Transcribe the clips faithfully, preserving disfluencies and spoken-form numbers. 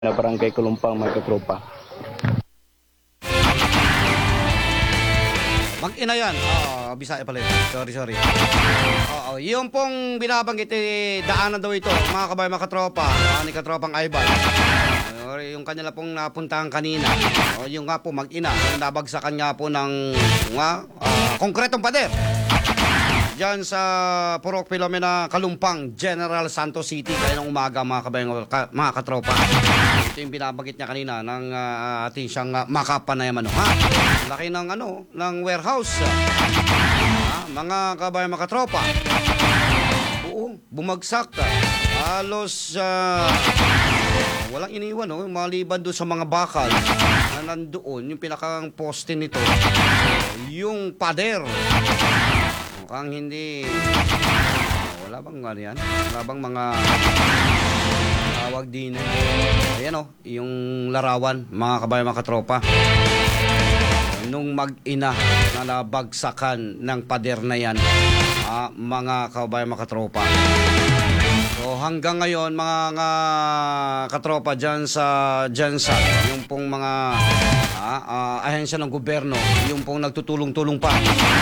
na Barangay Kalumpang, mga katropa. Mag-ina yan. Oo, Bisaya pala yun. Sorry, sorry. Oo, yung pong binabanggit, eh, daanan daw ito, mga kabayan, mga katropa, mga ni katropang Ivan. Uh, yung kanila pong napuntahan kanina, o yung nga po, mag-ina, yung nabagsakan nga po ng nga, uh, konkretong pader. Diyan sa Purok Filomena, Kalumpang, General Santos City, kaya ng umaga, mga kabayan, ka, mga katropa. Ito yung binabagit niya kanina ng uh, ating siyang uh, makapanayam, ano, ha? Laki ng ano, ng warehouse. Ha? Mga kabayan, mga katropa. Oo, bumagsak. Halos uh, walang iniwan, no? Maliban doon sa mga bakal na nandoon, yung pinakang poste nito, yung pader. Mukhang hindi, wala bang ano yan? Wala bang mga tawag din? Ayan o, yung larawan, mga kabayan, mga katropa. Nung mag-ina na nabagsakan ng pader na yan, ah, mga kabayan, mga katropa. So hanggang ngayon, mga, mga katropa dyan sa Jansan, yung pong mga ah, ah, ahensya ng gobyerno, yung pong nagtutulong-tulong pa.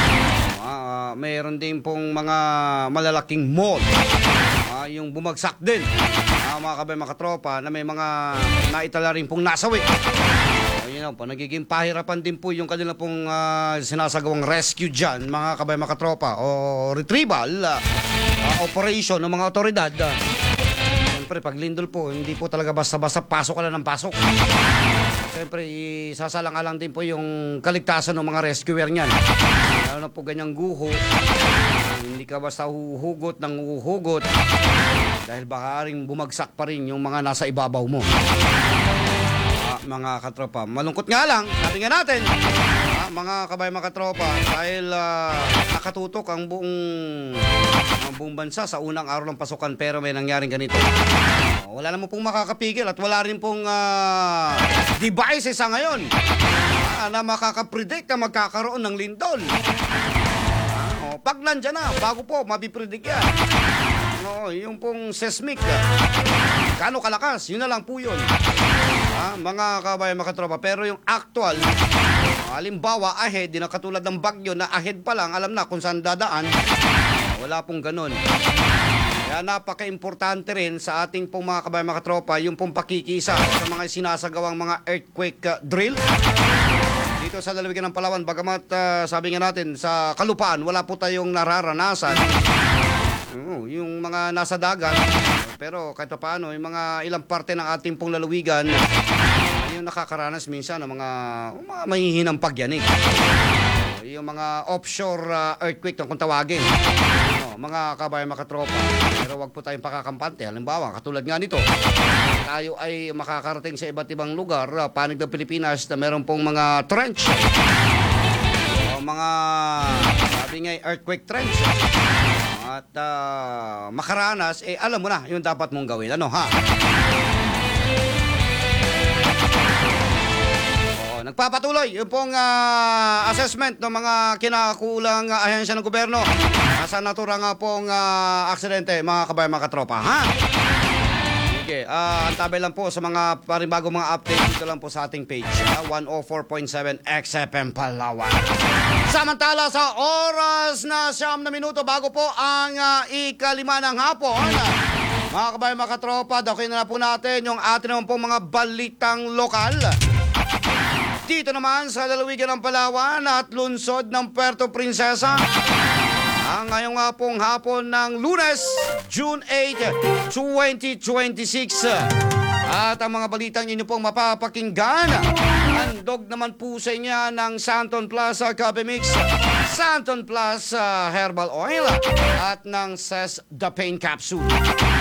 Uh, mayroon din pong mga malalaking mall, uh, yung bumagsak din, uh, mga kabayan, mga katropa, na may mga naitala rin pong nasawi. Uh, you know, po, nagiging pahirapan din po yung kanila pong uh, sinasagawang rescue dyan, mga kabayan, mga katropa, o retrieval uh, uh, operation ng mga otoridad. Uh, Siyempre, pag lindol po, hindi po talaga basta-basta pasok ka lang ng pasok. Siyempre, isasalang-alang din po yung kaligtasan ng mga rescuer niyan. Lalo na po ganyang guho, hindi ka basta huhugot ng huhugot dahil baka rin bumagsak pa rin yung mga nasa ibabaw mo. Ah, mga katropa, malungkot nga lang, sabi nga natin, ah, mga kabayan, mga katropa, dahil uh, nakatutok ang buong, ang buong bansa sa unang araw ng pasukan, pero may nangyaring ganito. Uh, wala naman pong makakapigil at wala rin pong uh, devices sa ngayon na makakapredict na magkakaroon ng lindol. Ah, oh, pag nandyan na, bago po, mapipredict yan. Oh, yung pong seismic, gaano kalakas, yun na lang po yun. Ah, mga kabayan, mga katropa. Pero yung actual, halimbawa, ahead, di na katulad ng bagyo na ahead pa lang, alam na kung saan dadaan. Wala pong ganun. Kaya napaka-importante rin sa ating pong mga kabayan, mga katropa, yung pong pakikisa sa mga sinasagawang mga earthquake uh, drill. Dito sa lalawigan ng Palawan, bagamat uh, sabi nga natin sa Kalupaan, wala po tayong nararanasan. Uh, yung mga nasa dagat, pero kahit paano, yung mga ilang parte ng ating pong lalawigan, yung nakakaranas minsan ng mga, mga mahihinang pagyanig. Yung mga offshore uh, earthquake kung tawagin. No, mga kabayan, mga katropa. Pero wag po tayong pakakampante. Halimbawa, katulad nga nito, tayo ay makakarating sa iba't ibang lugar, uh, panig ng Pilipinas, na meron pong mga trench. O mga, sabi nga, earthquake trench. At uh, makaranas, eh alam mo na, yung dapat mong gawin. Ano, ha? Nagpapatuloy yung pong uh, assessment ng mga kinakulang uh, ahensya ng gobyerno. Nasa natura nga pong uh, aksidente, mga kabayan, mga katropa, ha? Okay, uh, antabay lang po sa mga paribago mga update dito lang po sa ating page, uh, one oh four point seven X F M Palawan. Samantala sa oras na siyam na minuto bago po ang uh, ikalima ng hapon, mga kabayan, mga katropa, dakin na po natin yung atin naman pong mga balitang lokal. Dito naman sa lalawigan ng Palawan at lungsod ng Puerto Princesa, ang ngayong nga pong hapon ng Lunes, June eighth, twenty twenty-six. At ang mga balitang inyo pong mapapakinggan, handog naman po sa inyo ng Santon Plus Coffee Mix, Santon Plus uh, Herbal Oil, at ng S E S The Pain Capsule.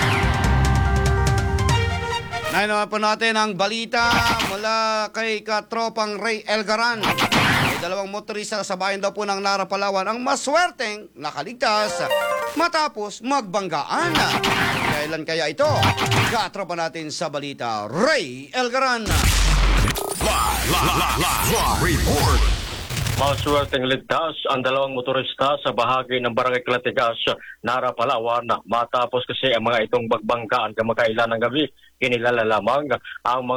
Ngayon naman po natin ang balita mula kay katropang Ray Elgaran. May dalawang motorista sa bayan daw po ng Lara, Palawan ang maswerteng nakaligtas matapos magbanggaan. Kailan kaya ito? Katropa natin sa balita, Ray Elgaran. Live, live, live, live, report. Maswerteng ligtas ang dalawang motorista sa bahagi ng Barangay Klatigas, Nara, Palawan matapos kasi ang mga itong bagbanggaan kamakailan ng gabi. Kinilala lamang ang mga